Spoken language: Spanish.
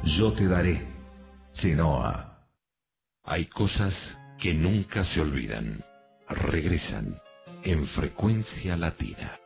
yo te daré. Chenoa. Hay cosas que nunca se olvidan. Regresan en Frecuencia Latina.